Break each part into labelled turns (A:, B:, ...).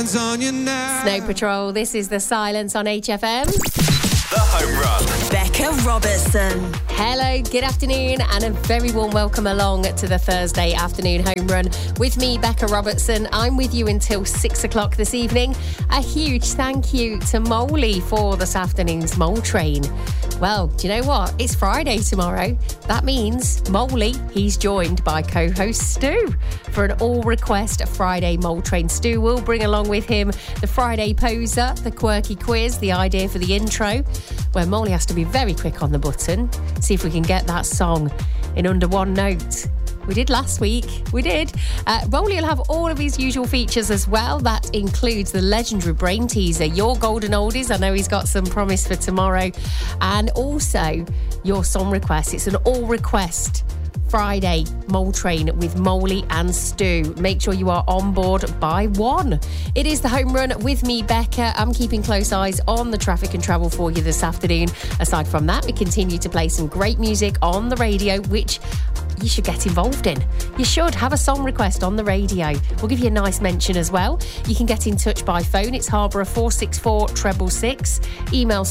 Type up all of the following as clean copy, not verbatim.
A: hands on you now.
B: Snow Patrol, this is The Silence on HFM.
C: The Home Run.
D: Becca Robertson.
B: Hello, good afternoon, and a very warm welcome along to the Thursday afternoon home run with me, Becca Robertson. I'm with you until 6 o'clock this evening. A huge thank you to Molly for this afternoon's Mole Train. Well, do you know what? It's Friday tomorrow. That means Molly, he's joined by co-host Stu for an all-request Friday Mole Train. Stu will bring along with him the Friday poser, the quirky quiz, the idea for the intro, where Molly has to be very quick on the button. See if we can get that song in under one note. We did last week. We did. Molly will have all of his usual features as well. That includes the legendary brain teaser, your golden oldies. I know he's got some promise for tomorrow. And also your song requests. It's an all-request Friday Mole Train with Molly and Stu. Make sure you are on board by 1. It is the home run with me, Becca. I'm keeping close eyes on the traffic and travel for you this afternoon. Aside from that, we continue to play some great music on the radio, which you should get involved in. You should have a song request on the radio. We'll give you a nice mention as well. You can get in touch by phone. It's Harborough 464 666. Email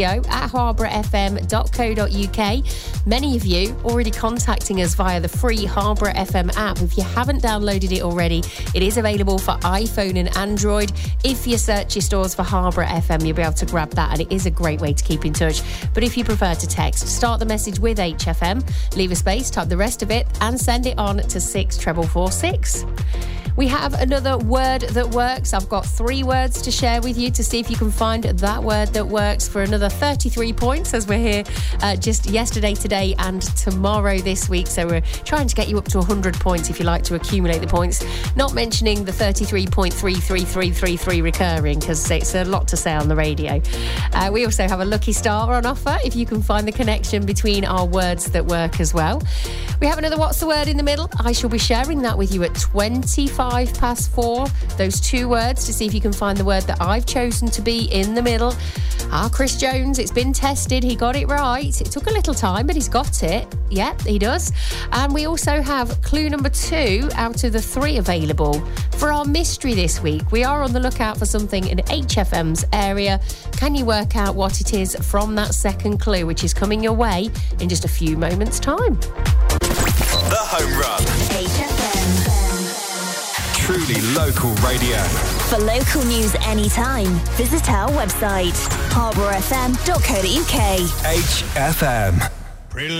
B: studio@harboroughfm.co.uk. Many of you already contacting us via the free Harborough FM app. If you haven't downloaded it already, it is available for iPhone and Android. If you search your stores for Harborough FM, you'll be able to grab that, and it is a great way to keep in touch. But if you prefer to text, start the message with HFM, leave a space, type the rest of it, and send it on to 64446. We have another word that works. I've got 3 words to share with you to see if you can find that word that works for another 33 points, as we're here just yesterday, today and tomorrow this week. So we're trying to get you up to 100 points if you like to accumulate the points. Not mentioning the 33.33333 recurring, because it's a lot to say on the radio. We also have a lucky star on offer if you can find the connection between our words that work as well. We have another What's the Word in the middle. I shall be sharing that with you at 4:25. Those 2 words to see if you can find the word that I've chosen to be in the middle. Chris Jones, it's been tested. He got it right. It took a little time, but he's got it. Yeah, he does. And we also have clue number 2 out of the 3 available for our mystery this week. We are on the lookout for something in HFM's area. Can you work out what it is from that second clue, which is coming your way in just a few moments' time?
C: The Home Run.
D: HFM.
C: Truly local radio.
D: For local news anytime, visit our website, harboroughfm.co.uk.
C: HFM.